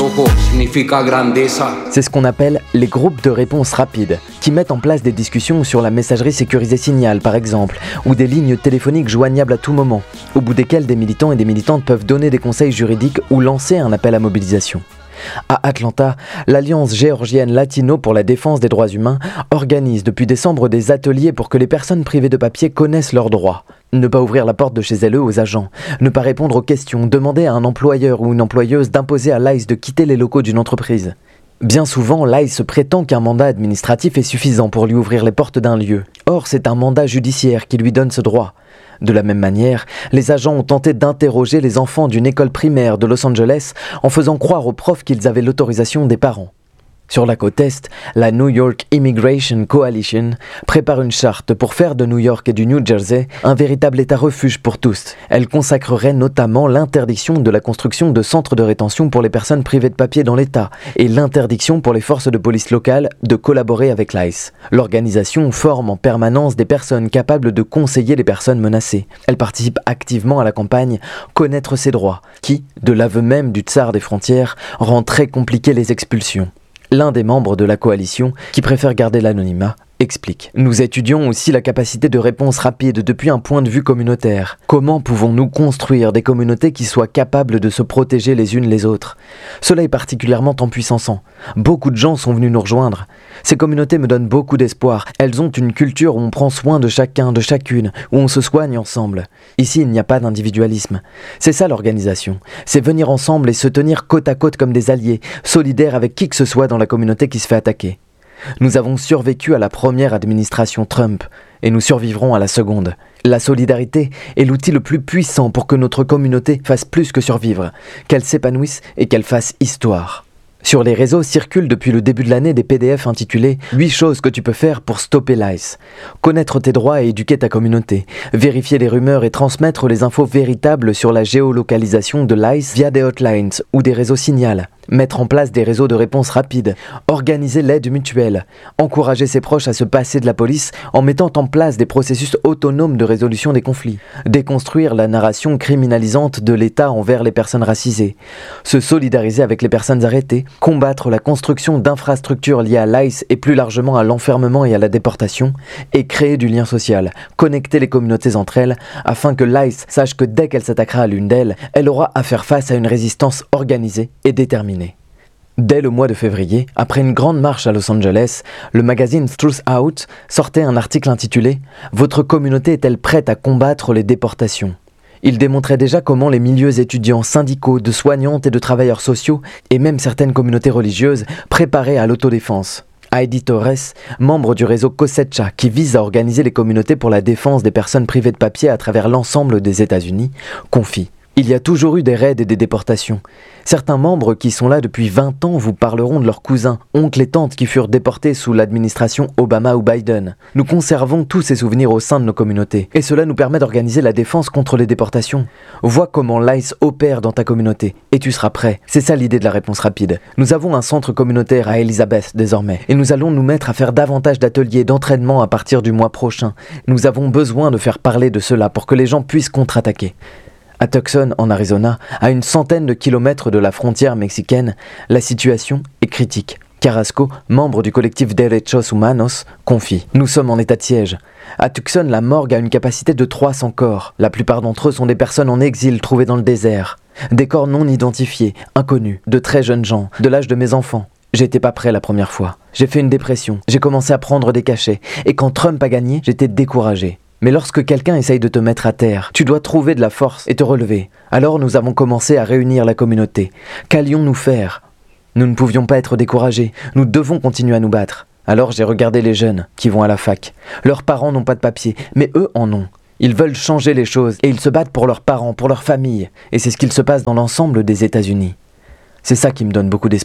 C'est ce qu'on appelle les groupes de réponse rapides, qui mettent en place des discussions sur la messagerie sécurisée Signal par exemple, ou des lignes téléphoniques joignables à tout moment, au bout desquelles des militants et des militantes peuvent donner des conseils juridiques ou lancer un appel à mobilisation. À Atlanta, l'Alliance géorgienne latino pour la défense des droits humains organise depuis décembre des ateliers pour que les personnes privées de papier connaissent leurs droits. Ne pas ouvrir la porte de chez elles aux agents, ne pas répondre aux questions, demander à un employeur ou une employeuse d'imposer à l'ICE de quitter les locaux d'une entreprise. Bien souvent, l'ICE prétend qu'un mandat administratif est suffisant pour lui ouvrir les portes d'un lieu. Or, c'est un mandat judiciaire qui lui donne ce droit. De la même manière, les agents ont tenté d'interroger les enfants d'une école primaire de Los Angeles en faisant croire aux profs qu'ils avaient l'autorisation des parents. Sur la côte Est, la New York Immigration Coalition prépare une charte pour faire de New York et du New Jersey un véritable état refuge pour tous. Elle consacrerait notamment l'interdiction de la construction de centres de rétention pour les personnes privées de papier dans l'État et l'interdiction pour les forces de police locales de collaborer avec l'ICE. L'organisation forme en permanence des personnes capables de conseiller les personnes menacées. Elle participe activement à la campagne « Connaître ses droits » qui, de l'aveu même du tsar des frontières, rend très compliquées les expulsions. L'un des membres de la coalition, qui préfère garder l'anonymat, explique. Nous étudions aussi la capacité de réponse rapide depuis un point de vue communautaire. Comment pouvons-nous construire des communautés qui soient capables de se protéger les unes les autres ? Cela est particulièrement empuissançant. Beaucoup de gens sont venus nous rejoindre. Ces communautés me donnent beaucoup d'espoir. Elles ont une culture où on prend soin de chacun, de chacune, où on se soigne ensemble. Ici, il n'y a pas d'individualisme. C'est ça l'organisation. C'est venir ensemble et se tenir côte à côte comme des alliés, solidaires avec qui que ce soit dans la communauté qui se fait attaquer. Nous avons survécu à la première administration Trump et nous survivrons à la seconde. La solidarité est l'outil le plus puissant pour que notre communauté fasse plus que survivre, qu'elle s'épanouisse et qu'elle fasse histoire. Sur les réseaux circulent depuis le début de l'année des PDF intitulés « 8 choses que tu peux faire pour stopper l'ICE ». Connaître tes droits et éduquer ta communauté, vérifier les rumeurs et transmettre les infos véritables sur la géolocalisation de l'ICE via des hotlines ou des réseaux Signal. Mettre en place des réseaux de réponse rapides, organiser l'aide mutuelle, encourager ses proches à se passer de la police en mettant en place des processus autonomes de résolution des conflits, déconstruire la narration criminalisante de l'État envers les personnes racisées, se solidariser avec les personnes arrêtées, combattre la construction d'infrastructures liées à l'ICE et plus largement à l'enfermement et à la déportation, et créer du lien social, connecter les communautés entre elles, afin que l'ICE sache que dès qu'elle s'attaquera à l'une d'elles, elle aura à faire face à une résistance organisée et déterminée. Dès le mois de février, après une grande marche à Los Angeles, le magazine Truth Out sortait un article intitulé « Votre communauté est-elle prête à combattre les déportations ?» Il démontrait déjà comment les milieux étudiants, syndicaux, de soignantes et de travailleurs sociaux, et même certaines communautés religieuses, préparaient à l'autodéfense. Heidi Torres, membre du réseau Cosecha, qui vise à organiser les communautés pour la défense des personnes privées de papier à travers l'ensemble des États-Unis, confie. Il y a toujours eu des raids et des déportations. Certains membres qui sont là depuis 20 ans vous parleront de leurs cousins, oncles et tantes qui furent déportés sous l'administration Obama ou Biden. Nous conservons tous ces souvenirs au sein de nos communautés, et cela nous permet d'organiser la défense contre les déportations. Vois comment l'ICE opère dans ta communauté, et tu seras prêt. C'est ça l'idée de la réponse rapide. Nous avons un centre communautaire à Elizabeth désormais, et nous allons nous mettre à faire davantage d'ateliers d'entraînement à partir du mois prochain. Nous avons besoin de faire parler de cela pour que les gens puissent contre-attaquer. À Tucson, en Arizona, à une centaine de kilomètres de la frontière mexicaine, la situation est critique. Carrasco, membre du collectif Derechos Humanos, confie « Nous sommes en état de siège. À Tucson, la morgue a une capacité de 300 corps. La plupart d'entre eux sont des personnes en exil trouvées dans le désert. Des corps non identifiés, inconnus, de très jeunes gens, de l'âge de mes enfants. J'étais pas prêt la première fois. J'ai fait une dépression, j'ai commencé à prendre des cachets, et quand Trump a gagné, j'étais découragé. Mais lorsque quelqu'un essaye de te mettre à terre, tu dois trouver de la force et te relever. Alors nous avons commencé à réunir la communauté. Qu'allions-nous faire ? Nous ne pouvions pas être découragés. Nous devons continuer à nous battre. Alors j'ai regardé les jeunes qui vont à la fac. Leurs parents n'ont pas de papier, mais eux en ont. Ils veulent changer les choses et ils se battent pour leurs parents, pour leur famille. Et c'est ce qu'il se passe dans l'ensemble des États-Unis. C'est ça qui me donne beaucoup d'espoir.